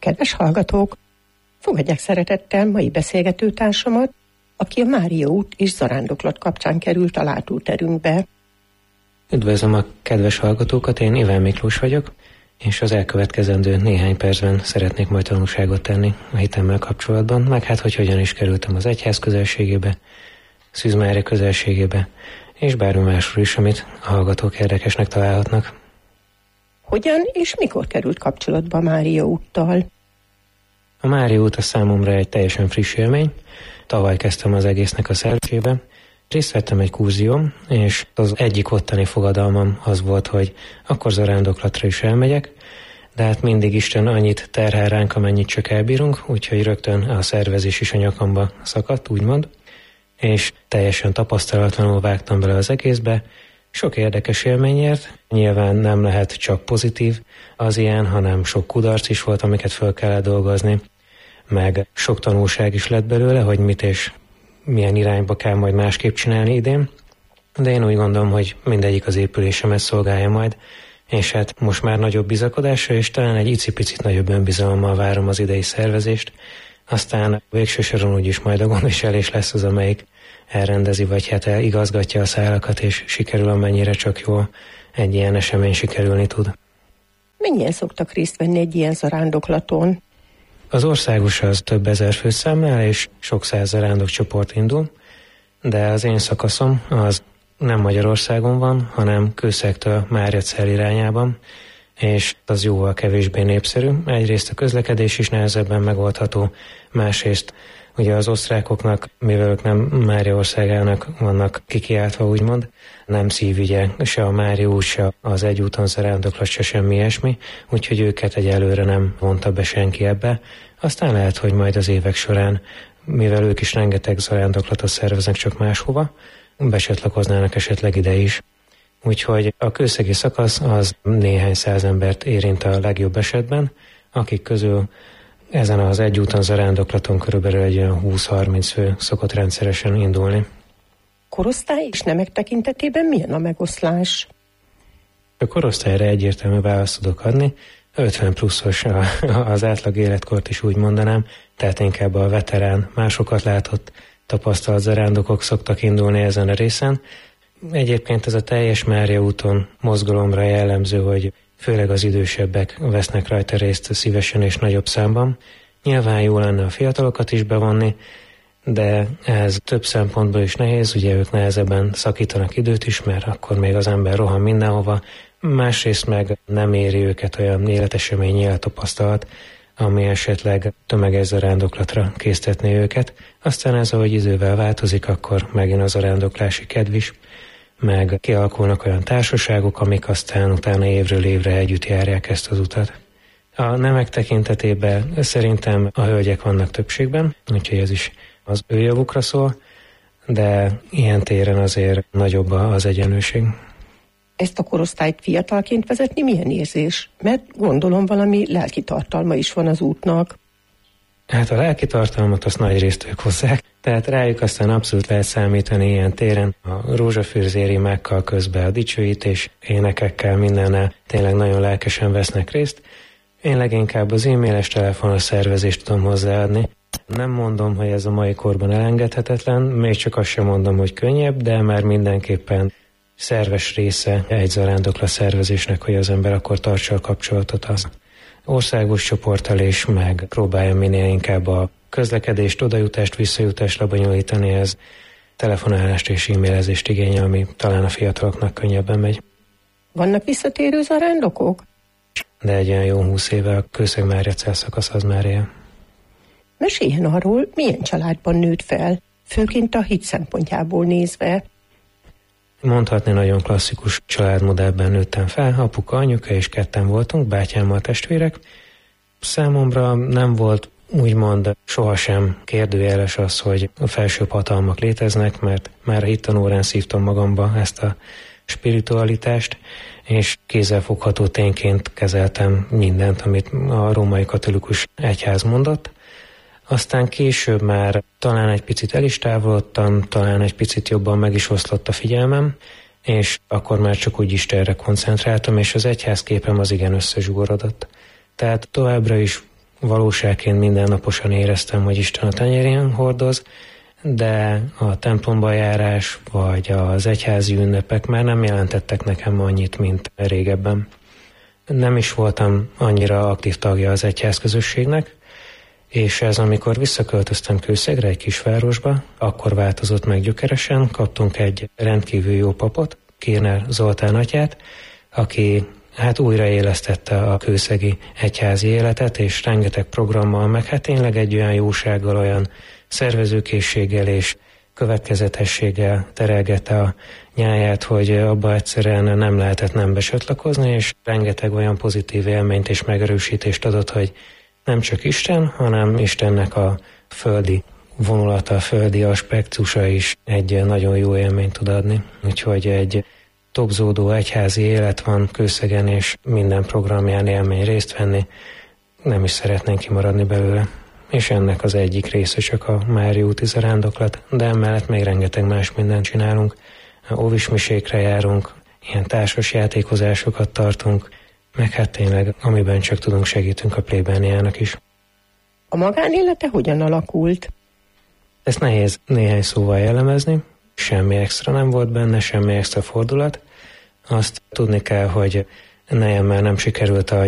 Kedves hallgatók, fogadják szeretettel mai beszélgetőtársamat, aki a Mária út és zarándoklat kapcsán került a látóterünkbe. Üdvözlöm a kedves hallgatókat, én Iván Miklós vagyok, és az elkövetkezendő néhány percben szeretnék majd tanúságot tenni a hitemmel kapcsolatban, meg hát, hogy hogyan is kerültem az egyház közelségébe, Szűz Mária közelségébe, és bármi másról is, amit a hallgatók érdekesnek találhatnak. Hogyan és mikor került kapcsolatba a Mária úttal? A Mária út a számomra egy teljesen friss élmény. Tavaly kezdtem az egésznek a szervezésébe. Részt vettem egy kurzión, és az egyik ottani fogadalmam az volt, hogy akkor zarándoklatra is elmegyek, de hát mindig Isten annyit terhel ránk, amennyit csak elbírunk, úgyhogy rögtön a szervezés is a nyakamba szakadt, úgymond, és teljesen tapasztalatlanul vágtam bele az egészbe. Sok érdekes élményért, nyilván nem lehet csak pozitív az ilyen, hanem sok kudarc is volt, amiket föl kellett dolgozni, meg sok tanulság is lett belőle, hogy mit és milyen irányba kell majd másképp csinálni idén, de én úgy gondolom, hogy mindegyik az épülésemet szolgálja majd, és hát most már nagyobb bizakodásra, és talán egy icipicit nagyobb önbizalommal várom az idei szervezést, aztán végső soron úgyis majd a gondviselés lesz az, amelyik elrendezi, vagy hát igazgatja a szálakat, és sikerül, amennyire csak jól egy ilyen esemény sikerülni tud. Mennyien szoktak részt venni egy ilyen zarándoklaton? Az országos az több ezer főszámnál, és sok száz zarándokcsoport indul, de az én szakaszom az nem Magyarországon van, hanem Kőszegtől Máriacell irányában, és az jóval kevésbé népszerű. Egyrészt a közlekedés is nehezebben megoldható, másrészt ugye az osztrákoknak, mivel ők nem Mária országának vannak kikiáltva, úgymond, nem szívügye se a Mária út, se az egyúton zarándoklat, se semmi ilyesmi, úgyhogy őket egyelőre nem vonta be senki ebbe. Aztán lehet, hogy majd az évek során, mivel ők is rengeteg zarándoklatot szerveznek csak máshova, becsatlakoznának esetleg ide is. Úgyhogy a kőszegi szakasz az néhány száz embert érint a legjobb esetben, akik közül ezen az egyúton zarándoklaton körülbelül egy 20-30 fő szokott rendszeresen indulni. Korosztály és nemek tekintetében milyen a megoszlás? A korosztályra egyértelmű választ tudok adni. 50 pluszos az átlag életkort is úgy mondanám, tehát inkább a veterán, másokat látott, tapasztalt zarándokok szoktak indulni ezen a részen. Egyébként ez a teljes Mária úton mozgalomra jellemző, hogy főleg az idősebbek vesznek rajta részt szívesen és nagyobb számban. Nyilván jó lenne a fiatalokat is bevonni, de ez több szempontból is nehéz, ugye ők nehezebben szakítanak időt is, mert akkor még az ember rohan mindenhova, másrészt meg nem éri őket olyan életesemény, élettapasztalat, ami esetleg tömeges zarándoklatra késztetné őket. Aztán ez, ahogy idővel változik, akkor megint a zarándoklási kedv is, meg kialakulnak olyan társaságok, amik aztán utána évről évre együtt járják ezt az utat. A nemek tekintetében szerintem a hölgyek vannak többségben, úgyhogy ez is az ő javukra szól, de ilyen téren azért nagyobb az egyenlőség. Ezt a korosztályt fiatalként vezetni milyen érzés? Mert gondolom valami lelki tartalma is van az útnak. Hát a lelki tartalmat azt nagy részt ők hozzák, tehát rájuk aztán abszolút lehet számítani ilyen téren. A rózsafűrzér imákkal közben a dicsőítés, énekekkel, mindennel tényleg nagyon lelkesen vesznek részt. Én leginkább az e-mailes telefonos szervezést tudom hozzáadni. Nem mondom, hogy ez a mai korban elengedhetetlen, még csak azt sem mondom, hogy könnyebb, de már mindenképpen szerves része egy zarándoklat szervezésnek, hogy az ember akkor tartsa a kapcsolatot az országos csoporttal, és meg próbálja minél inkább a közlekedést, odajutást, visszajutást lebonyolítani, ez telefonálást és e-mailezést igényel, ami talán a fiataloknak könnyebben megy. Vannak visszatérő zarándokok? De egy olyan jó 20 éve a Kőszeg-Máriacell szakasz az már él. Meséljen arról, milyen családban nőtt fel, főként a hit szempontjából nézve. Mondhatni nagyon klasszikus családmodellben nőttem fel, apuka, anyuka és ketten voltunk, bátyámmal testvérek. Számomra nem volt úgymond sohasem kérdőjeles az, hogy a felsőbb hatalmak léteznek, mert már a hittanórán szívtam magamba ezt a spiritualitást, és kézzelfogható tényként kezeltem mindent, amit a római katolikus egyház mondott. Aztán később már talán egy picit el is távolodtam, talán egy picit jobban meg is oszlott a figyelmem, és akkor már csak úgy Istenre koncentráltam, és az egyház képem az igen összezsugorodott. Tehát továbbra is valóságként mindennaposan éreztem, hogy Isten a tenyérén hordoz, de a templomba járás vagy az egyházi ünnepek már nem jelentettek nekem annyit, mint régebben. Nem is voltam annyira aktív tagja az egyházközösségnek, és ez, amikor visszaköltöztem Kőszegre, egy kisvárosba, akkor változott meg gyökeresen. Kaptunk egy rendkívül jó papot, Kirner Zoltán atyát, aki újraélesztette a kőszegi egyházi életet, és rengeteg programmal, meg tényleg egy olyan jósággal, olyan szervezőkészséggel és következetességgel terelgette a nyáját, hogy abba egyszerűen nem lehetett nem becsatlakozni, és rengeteg olyan pozitív élményt és megerősítést adott, hogy nem csak Isten, hanem Istennek a földi vonulata, a földi aspektusa is egy nagyon jó élményt tud adni. Úgyhogy egy tobzódó egyházi élet van Kőszegen, és minden programján élmény részt venni, nem is szeretnénk kimaradni belőle. És ennek az egyik része csak a Mária úti zarándoklat, de emellett még rengeteg más mindent csinálunk. Óvismisékre járunk, ilyen társas játékozásokat tartunk, meg tényleg, amiben csak tudunk, segítünk a plébániának is. A magánélete hogyan alakult? Ezt nehéz néhány szóval jellemezni, semmi extra nem volt benne, semmi extra fordulat. Azt tudni kell, hogy nejemmel nem sikerült a